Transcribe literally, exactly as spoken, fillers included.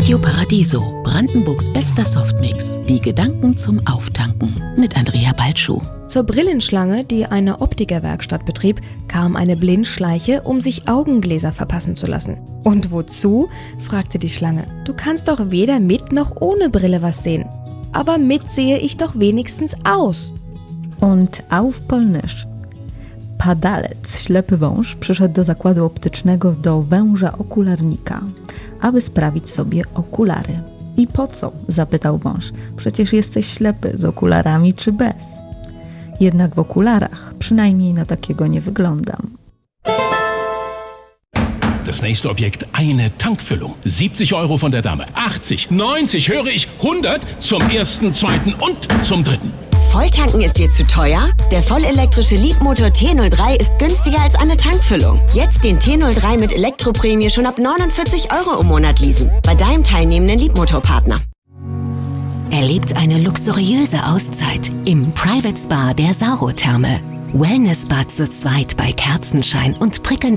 Radio Paradiso, Brandenburgs bester Softmix. Die Gedanken zum Auftanken mit Andrea Balschuh. Zur Brillenschlange, die eine Optikerwerkstatt betrieb, kam eine Blindschleiche, um sich Augengläser verpassen zu lassen. Und wozu? Fragte die Schlange. Du kannst doch weder mit noch ohne Brille was sehen. Aber mit sehe ich doch wenigstens aus. Und auf Polnisch. Padalec, ślepy wąż, przyszedł do zakładu optycznego do węża okularnika, aby sprawić sobie okulary. I po co? Zapytał wąż. Przecież jesteś ślepy, z okularami czy bez? Jednak w okularach przynajmniej na takiego nie wyglądam. Das nächste Objekt, eine Tankfüllung. siebzig Euro von der Dame. achtzig, neunzig, höre ich, hundert zum ersten, zweiten und zum dritten. Volltanken ist dir zu teuer? Der vollelektrische Leapmotor T null drei ist günstiger als eine Tankfüllung. Jetzt den T null drei mit Elektroprämie schon ab neunundvierzig Euro im Monat leasen. Bei deinem teilnehmenden Leapmotor-Partner. Erlebt eine luxuriöse Auszeit im Private Spa der Sauro-Therme. Wellnessbad zu zweit bei Kerzenschein und prickelnder